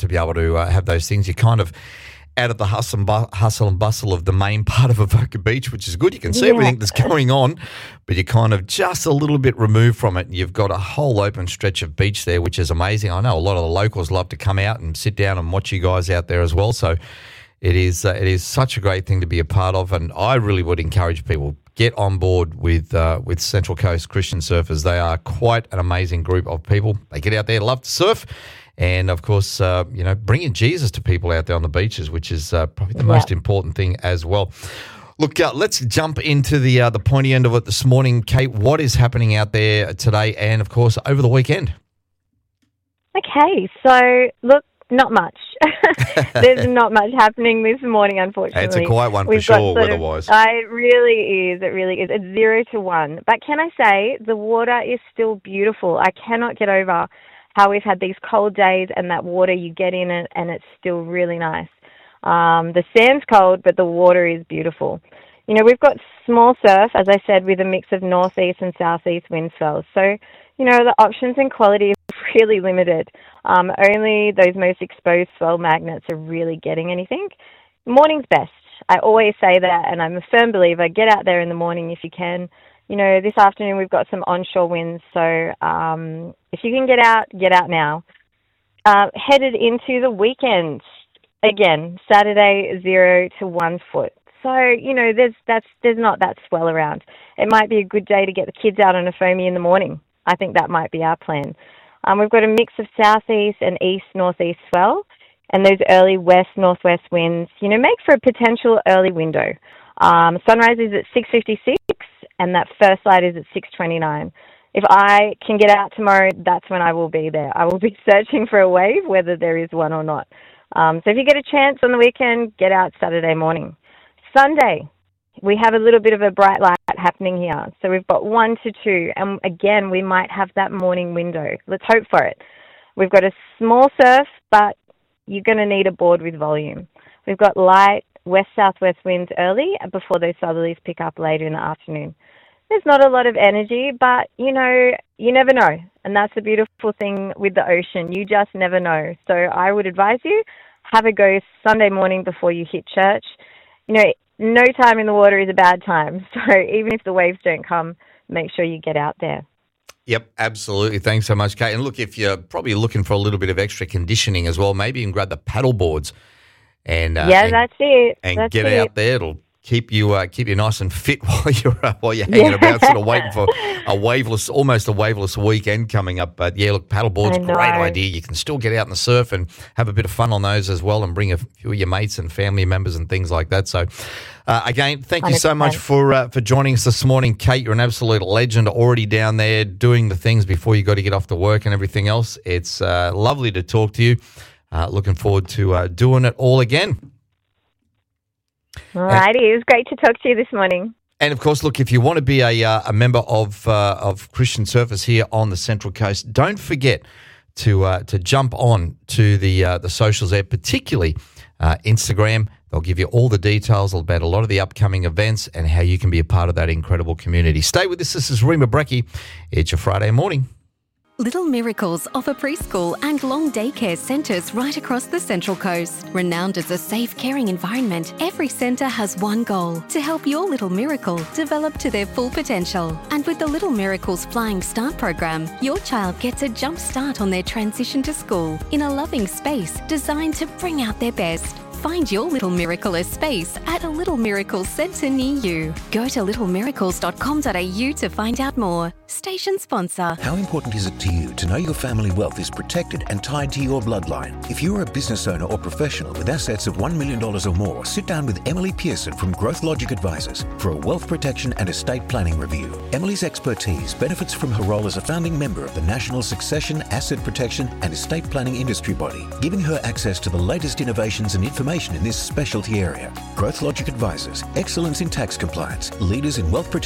to be able to have those things. You're kind of out of the hustle and bustle of the main part of Avoca Beach, which is good. You can see everything that's going on, but you're kind of just a little bit removed from it. You've got a whole open stretch of beach there, which is amazing. I know a lot of the locals love to come out and sit down and watch you guys out there as well. So it is such a great thing to be a part of, and I really would encourage people, get on board with Central Coast Christian Surfers. They are quite an amazing group of people. They get out there, love to surf. And, of course, bringing Jesus to people out there on the beaches, which is probably the most important thing as well. Look, let's jump into the pointy end of it this morning. Kate, what is happening out there today and, of course, over the weekend? Okay, so, look, not much. There's not much happening this morning, unfortunately. It's a quiet one for sure, weather-wise. It really is. It's 0 to 1. But can I say, the water is still beautiful. I cannot get over how we've had these cold days and that water, you get in it and it's still really nice. The sand's cold, but the water is beautiful. You know, we've got small surf, as I said, with a mix of northeast and southeast wind swells. So, you know, the options and quality are really limited. Only those most exposed swell magnets are really getting anything. Morning's best. I always say that, and I'm a firm believer. Get out there in the morning if you can. You know, this afternoon we've got some onshore winds, so if you can get out now. Headed into the weekend, again, Saturday, 0 to 1 foot. So, you know, there's not that swell around. It might be a good day to get the kids out on a foamy in the morning. I think that might be our plan. We've got a mix of southeast and east-northeast swell, and those early west-northwest winds, you know, make for a potential early window. Sunrise is at 6:56. And that first light is at 6:29. If I can get out tomorrow, that's when I will be there. I will be searching for a wave, whether there is one or not. So if you get a chance on the weekend, get out Saturday morning. Sunday, we have a little bit of a bright light happening here. So we've got 1 to 2. And again, we might have that morning window. Let's hope for it. We've got a small surf, but you're going to need a board with volume. We've got light west-southwest winds early before those southerlies pick up later in the afternoon. There's not a lot of energy, but, you know, you never know. And that's the beautiful thing with the ocean. You just never know. So I would advise you, have a go Sunday morning before you hit church. You know, no time in the water is a bad time. So even if the waves don't come, make sure you get out there. Yep, absolutely. Thanks so much, Kate. And look, if you're probably looking for a little bit of extra conditioning as well, maybe you can grab the paddle boards and that's it. And get out there. It'll keep you nice and fit while you're hanging about, sort of waiting for almost a waveless weekend coming up. But yeah, look, paddleboard's a great idea. You can still get out in the surf and have a bit of fun on those as well, and bring a few of your mates and family members and things like that. So again, thank you so much for joining us this morning, Kate. You're an absolute legend, already down there doing the things before you got to get off to work and everything else. It's lovely to talk to you. Looking forward to doing it all again. All righty. It was great to talk to you this morning. And, of course, look, if you want to be a member of Christian Surfers here on the Central Coast, don't forget to jump on to the socials there, particularly Instagram. They'll give you all the details about a lot of the upcoming events and how you can be a part of that incredible community. Stay with us. This is Rima Brecky. It's your Friday morning. Little Miracles offer preschool and long daycare centres right across the Central Coast. Renowned as a safe, caring environment, every centre has one goal: to help your little miracle develop to their full potential. And with the Little Miracles Flying Start program, your child gets a jump start on their transition to school in a loving space designed to bring out their best. Find your Little Miracle space at a Little Miracles centre near you. Go to littlemiracles.com.au to find out more. Station sponsor. How important is it to you to know your family wealth is protected and tied to your bloodline? If you're a business owner or professional with assets of $1 million or more, sit down with Emily Pearson from Growth Logic Advisors for a wealth protection and estate planning review. Emily's expertise benefits from her role as a founding member of the National Succession, Asset Protection and Estate Planning Industry Body, giving her access to the latest innovations and information in this specialty area. Growth Logic Advisors, excellence in tax compliance, leaders in wealth protection